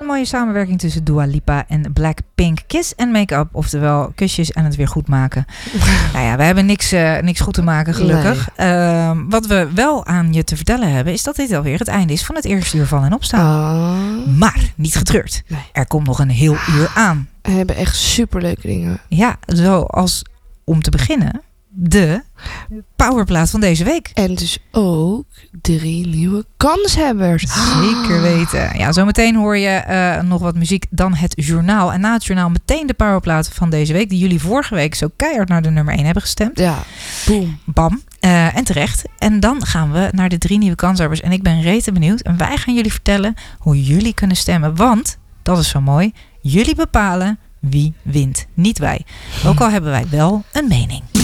mooie samenwerking tussen Dua Lipa en Blackpink. Kiss en make-up, oftewel kusjes en het weer goed maken. Nou ja, we hebben niks goed te maken, gelukkig. Nee. Wat we wel aan je te vertellen hebben, is dat dit alweer het einde is van het eerste uur van en opstaan. Maar niet getreurd. Nee. Er komt nog een heel uur aan. We hebben echt superleuke dingen. Ja, zoals om te beginnen de powerplaat van deze week. En dus ook 3 nieuwe kanshebbers. Zeker weten. Ja, zometeen hoor je nog wat muziek, dan het journaal. En na het journaal meteen de powerplaat van deze week, die jullie vorige week zo keihard naar de nummer 1 hebben gestemd. Ja, boom. Bam. En terecht. En dan gaan we naar de 3 nieuwe kanshebbers. En ik ben rete benieuwd. En wij gaan jullie vertellen hoe jullie kunnen stemmen. Want, dat is zo mooi, jullie bepalen wie wint. Niet wij. Ook al hebben wij wel een mening.